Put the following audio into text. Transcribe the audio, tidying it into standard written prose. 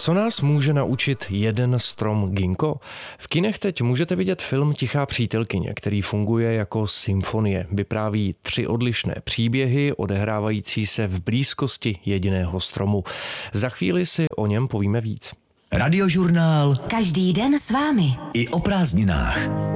Co nás může naučit jeden strom ginkgo? V kinech teď můžete vidět film Tichá přítelkyně, který funguje jako symfonie. Vypráví 3 odlišné příběhy, odehrávající se v blízkosti jediného stromu. Za chvíli si o něm povíme víc. Radiožurnál. Každý den s vámi. I o prázdninách.